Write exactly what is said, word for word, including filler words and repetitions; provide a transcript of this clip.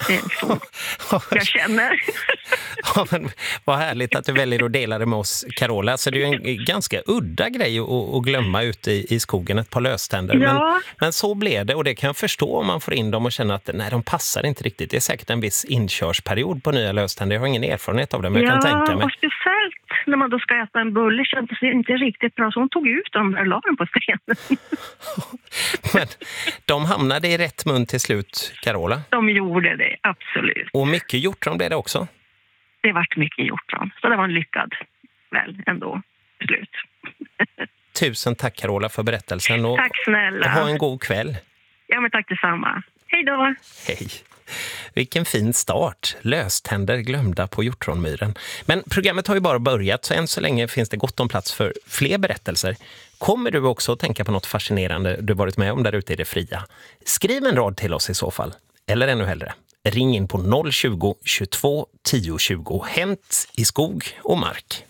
Det är så jag känner. Ja, men vad härligt att du väljer att dela det med oss, Carola. Så det är ju en ganska udda grej att, att glömma ute i, i skogen, ett par löständer. Ja. Men, men så blev det, och det kan jag förstå om man får in dem och känner att nej, de passar inte riktigt. Det är säkert en viss inkörsperiod på nya löständer. Jag har ingen erfarenhet av det, men ja, jag kan tänka mig. Och speciellt när man då ska äta en bulle kändes det inte riktigt bra. Så hon tog ut dem och la dem på stenen. Men de hamnade i rätt mun till slut, Carola. De gjorde det, absolut. Och mycket hjortron blev det också. Det vart mycket hjortron. Så det var en lyckad väl ändå slut. Tusen tack, Carola, för berättelsen. Och, tack snälla. Och ha en god kväll. Ja, men tack detsamma. Hej då. Hej. Vilken fin start. Löständer glömda på hjortronmyren. Men programmet har ju bara börjat, så än så länge finns det gott om plats för fler berättelser. Kommer du också att tänka på något fascinerande du varit med om där ute i det fria? Skriv en rad till oss i så fall. Eller ännu hellre, ring in på noll tjugo, tjugotvå, tio tjugo. Hänt i skog och mark.